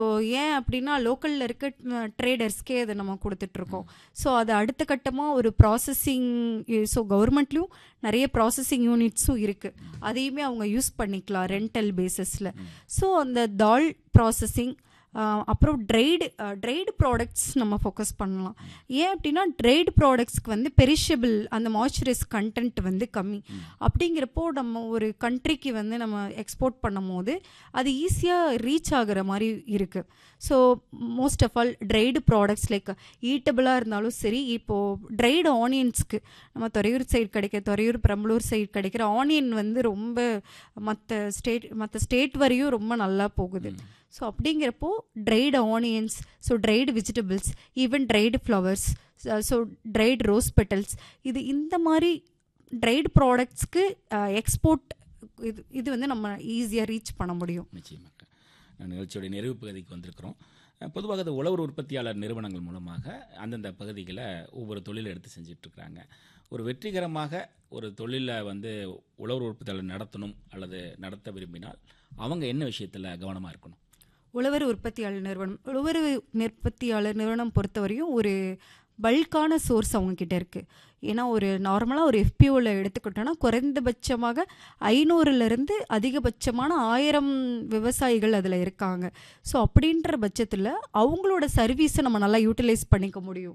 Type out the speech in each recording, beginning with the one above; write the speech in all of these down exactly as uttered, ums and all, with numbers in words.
So ஏன் அப்படின்னா லோக்கலில் இருக்க ட்ரேடர்ஸ்க்கே அதை நம்ம கொடுத்துட்ருக்கோம். ஸோ அது அடுத்த கட்டமாக ஒரு ப்ராசஸிங், ஸோ கவர்மெண்ட்லேயும் நிறைய ப்ராசஸிங் யூனிட்ஸும் இருக்குது, அதையுமே அவங்க யூஸ் பண்ணிக்கலாம் ரெண்டல் பேசிஸில். ஸோ அந்த தால் ப்ராசஸிங், அப்புறம் ட்ரைடு ட்ரைடு ப்ராடக்ட்ஸ் நம்ம ஃபோக்கஸ் பண்ணலாம். ஏன் அப்படின்னா ட்ரைடு ப்ராடக்ட்ஸ்க்கு வந்து பெரிஷபிள் அந்த மாய்ஸ்சரைஸ் கண்டென்ட் வந்து கம்மி. அப்படிங்கிறப்போ நம்ம ஒரு கண்ட்ரிக்கு வந்து நம்ம எக்ஸ்போர்ட் பண்ணும் போது அது ஈஸியாக ரீச் ஆகிற மாதிரி இருக்குது. So most of all dried products like ஈட்டபிளாக இருந்தாலும் சரி, இப்போது ட்ரைடு ஆனியன்ஸ்க்கு நம்ம துறையூர் சைடு கிடைக்கிற, துறையூர் பெரம்பலூர் சைடு கிடைக்கிற ஆனியன் வந்து ரொம்ப மற்ற ஸ்டேட் மற்ற ஸ்டேட் வரையும் ரொம்ப நல்லா போகுது. ஸோ அப்படிங்கிறப்போ dried onions, so dried vegetables, even dried flowers, so dried rose petals, இது இந்த மாதிரி ட்ரைடு ப்ராடக்ட்ஸ்க்கு எக்ஸ்போர்ட் இது இது வந்து நம்ம ஈஸியாக ரீச் பண்ண முடியும். நிச்சயமாக நிகழ்ச்சியோடைய நிறைவு பகுதிக்கு வந்திருக்கிறோம். பொதுவாக அது உழவர் உற்பத்தியாளர் நிறுவனங்கள் மூலமாக அந்தந்த பகுதிகளை ஒவ்வொரு தொழிலை எடுத்து செஞ்சிட்ருக்குறாங்க. ஒரு வெற்றிகரமாக ஒரு தொழிலை வந்து உழவர் உற்பத்தியாளர் நடத்தணும் அல்லது நடத்த விரும்பினால் அவங்க என்ன விஷயத்தில் கவனமாக இருக்கணும்? உழவர் உற்பத்தியாளர் நிறுவனம் உழவர் உற்பத்தியாளர் நிறுவனம் பொறுத்தவரையும் ஒரு பல்கான சோர்ஸ் அவங்கக்கிட்ட இருக்குது. ஏன்னா ஒரு நார்மலாக ஒரு எஃபிஓவில் எடுத்துக்கிட்டோன்னா குறைந்தபட்சமாக ஐநூறுலேருந்து அதிகபட்சமான ஆயிரம் விவசாயிகள் அதில் இருக்காங்க. ஸோ அப்படின்ற பட்சத்தில் அவங்களோட சர்வீஸை நம்ம நல்லா யூட்டிலைஸ் பண்ணிக்க முடியும்.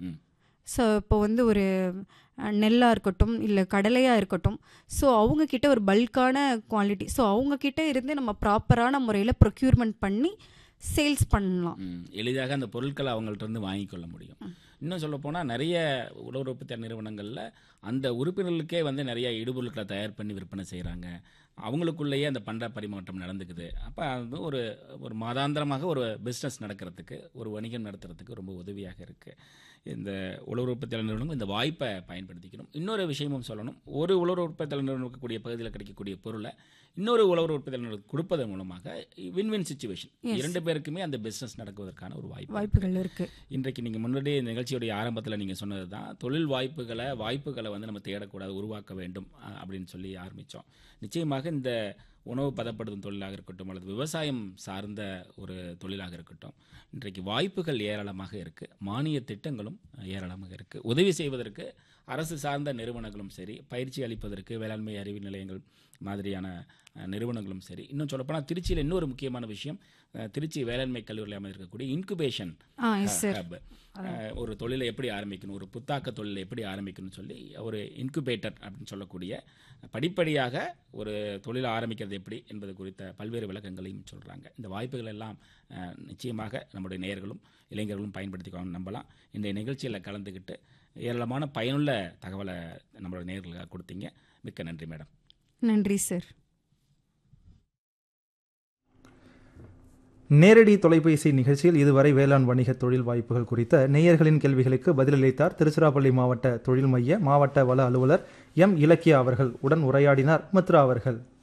ஸோ இப்போ வந்து ஒரு நெல்லாக இருக்கட்டும் இல்லை கடலையாக இருக்கட்டும், ஸோ அவங்கக்கிட்ட ஒரு பல்கான குவாலிட்டி, ஸோ அவங்கக்கிட்ட இருந்து நம்ம ப்ராப்பரான முறையில் ப்ரொக்யூர்மெண்ட் பண்ணி சேல்ஸ் பண்ணலாம். எளிதாக அந்த பொருட்களை அவங்கள்ட்ட இருந்து வாங்கிக்கொள்ள முடியும். இன்னும் சொல்ல போனால் நிறைய உழவர் உற்பத்தி நிறுவனங்களில் அந்த உறுப்பினர்களுக்கே வந்து நிறைய இடுபொருட்களை தயார் பண்ணி விற்பனை செய்கிறாங்க. அவங்களுக்குள்ளேயே அந்த பண்ட பரிமாற்றம் நடந்துக்குது. அப்போ அது ஒரு ஒரு மாதாந்திரமாக ஒரு பிஸ்னஸ் நடக்கிறதுக்கு, ஒரு வணிகம் நடத்துறதுக்கு ரொம்ப உதவியாக இருக்குது. இந்த உழவர் உற்பத்தியாளர் நிறுவனம் இந்த வாய்ப்பை பயன்படுத்திக்கணும். இன்னொரு விஷயமும் சொல்லணும், ஒரு உழவர் உற்பத்தியாளர் நிறுவனம் இருக்கக்கூடிய பகுதியில் கிடைக்கக்கூடிய பொருளை இன்னொரு உழவர் உற்பத்தியாளர் நிறுவனம் கொடுப்பதன் மூலமாக வின்-வின் சிச்சுவேஷன், இரண்டு பேருக்குமே அந்த பிஸ்னஸ் நடக்குவதற்கான ஒரு வாய்ப்பு வாய்ப்புகள் இருக்குது. இன்றைக்கு நீங்கள் முன்னாடியே நிகழ்ச்சியுடைய ஆரம்பத்தில் நீங்கள் சொன்னது தான், தொழில் வாய்ப்புகளை வாய்ப்புகளை வந்து நம்ம தேடக்கூடாது, உருவாக்க வேண்டும் அப்படின்னு சொல்லி ஆரம்பித்தோம். நிச்சயமாக இந்த உணவு பதப்படுத்தும் தொழிலாக இருக்கட்டும் அல்லது விவசாயம் சார்ந்த ஒரு தொழிலாக இருக்கட்டும், இன்றைக்கு வாய்ப்புகள் ஏராளமாக இருக்குது. மானிய திட்டங்களும் ஏராளமாக இருக்குது. உதவி செய்வதற்கு அரசு சார்ந்த நிறுவனங்களும் சரி, பயிற்சி அளிப்பதற்கு வேளாண்மை அறிவு நிலையங்கள் மாதிரியான நிறுவனங்களும் சரி. இன்னும் சொல்லப்போனால் திருச்சியில் இன்னொரு முக்கியமான விஷயம், திருச்சி வேளாண்மை கல்லூரியில் அமைந்திருக்கக்கூடிய இன்குபேஷன் ஹப், ஒரு தொழிலை எப்படி ஆரம்பிக்கணும், ஒரு புத்தாக்க தொழிலை எப்படி ஆரம்பிக்கணும்னு சொல்லி ஒரு இன்குபேட்டர் அப்படின்னு சொல்லக்கூடிய படிப்படியாக ஒரு தொழிலை ஆரம்பிக்கிறது எப்படி என்பது குறித்த பல்வேறு விளக்கங்களையும் சொல்கிறாங்க. இந்த வாய்ப்புகள் எல்லாம் நிச்சயமாக நம்முடைய நேயர்களும் இளைஞர்களும் பயன்படுத்திக்கணும்னு நம்பலாம். இந்த நிகழ்ச்சியில் கலந்துக்கிட்டு ஏராளமான பயனுள்ள தகவலை நம்மளுடைய நேயர்களுக்காக கொடுத்தீங்க. மிக்க நன்றி மேடம். நன்றி சார். நேரடி தொலைபேசி நிகழ்ச்சியில் இதுவரை வேளாண் வணிக தொழில் வாய்ப்புகள் குறித்த நேயர்களின் கேள்விகளுக்கு பதிலளித்தார் திருச்சிராப்பள்ளி மாவட்ட தொழில் மைய மாவட்ட வள அலுவலர் எம் இலக்கியா அவர்கள். உடன் உரையாடினார் மித்ரா அவர்கள்.